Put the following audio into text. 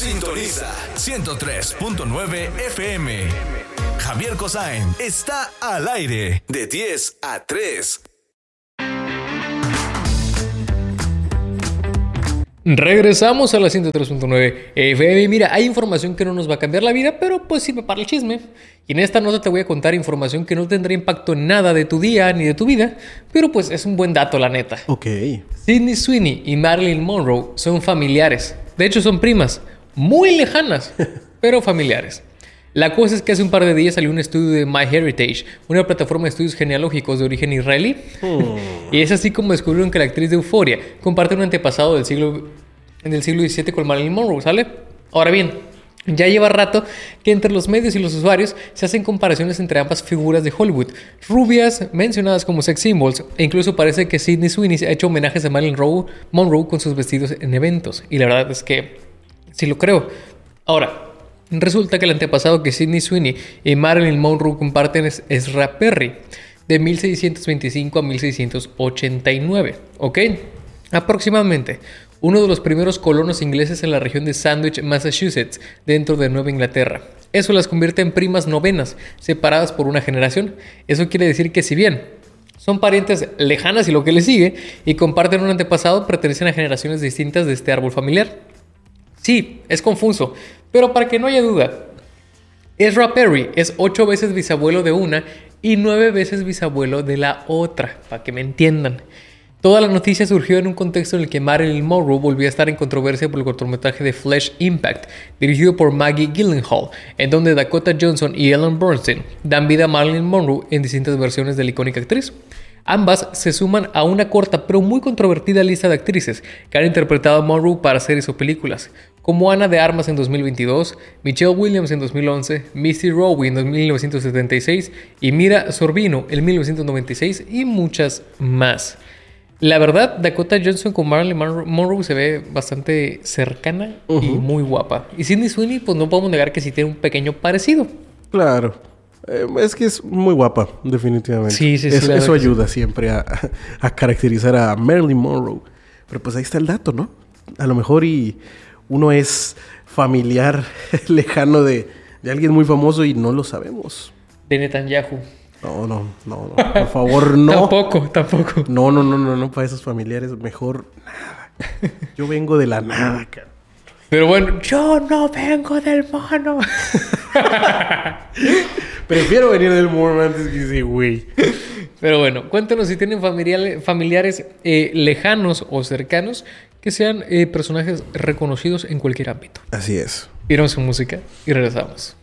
Sintoniza 103.9 FM. Javier Cossain está al aire de 10 a 3. Regresamos a la 103.9 FM. Mira, hay información que no nos va a cambiar la vida, pero pues sirve para el chisme. Y en esta nota te voy a contar información que no tendrá impacto en nada de tu día ni de tu vida, pero pues es un buen dato, la neta. Ok. Sydney Sweeney y Marilyn Monroe son familiares. De hecho, son primas, muy lejanas, pero familiares. La cosa es que hace un par de días salió un estudio de MyHeritage, una plataforma de estudios genealógicos de origen israelí. Y es así como descubrieron que la actriz de Euphoria comparte un antepasado del siglo XVII con Marilyn Monroe, ¿sale? Ahora bien, ya lleva rato que entre los medios y los usuarios se hacen comparaciones entre ambas figuras de Hollywood, rubias, mencionadas como sex symbols, e incluso parece que Sydney Sweeney ha hecho homenajes a Marilyn Monroe con sus vestidos en eventos. Y la verdad es que sí lo creo. Ahora, resulta que el antepasado que Sydney Sweeney y Marilyn Monroe comparten es Ezra Perry, de 1625 a 1689, ¿ok? Aproximadamente uno de los primeros colonos ingleses en la región de Sandwich, Massachusetts, dentro de Nueva Inglaterra. Eso las convierte en primas novenas, separadas por una generación. Eso quiere decir que si bien son parientes lejanas y lo que le sigue, y comparten un antepasado, pertenecen a generaciones distintas de este árbol familiar. Sí, es confuso, pero para que no haya duda, Ezra Perry es 8 veces bisabuelo de una y 9 veces bisabuelo de la otra, para que me entiendan. Toda la noticia surgió en un contexto en el que Marilyn Monroe volvió a estar en controversia por el cortometraje de Flesh Impact, dirigido por Maggie Gyllenhaal, en donde Dakota Johnson y Ellen Burstyn dan vida a Marilyn Monroe en distintas versiones de la icónica actriz. Ambas se suman a una corta pero muy controvertida lista de actrices que han interpretado a Monroe para series o películas, como Ana de Armas en 2022, Michelle Williams en 2011, Misty Rowe en 1976 y Mira Sorvino en 1996 y muchas más. La verdad, Dakota Johnson con Marilyn Monroe se ve bastante cercana y muy guapa. Y Sydney Sweeney, pues no podemos negar que sí tiene un pequeño parecido. Claro. Es que es muy guapa, definitivamente. Sí. Eso ayuda siempre a caracterizar a Marilyn Monroe. Pero pues ahí está el dato, ¿no? A lo mejor y uno es lejano de alguien muy famoso y no lo sabemos. De Netanyahu. No. Por favor, no. Tampoco. No. Para esos familiares, mejor nada. Yo vengo de la nada, cara. Pero bueno, yo no vengo del mono. Prefiero venir del mono antes que ese güey. Pero bueno, cuéntanos si tienen familiares lejanos o cercanos que sean personajes reconocidos en cualquier ámbito. Así es. Iremos con música y regresamos.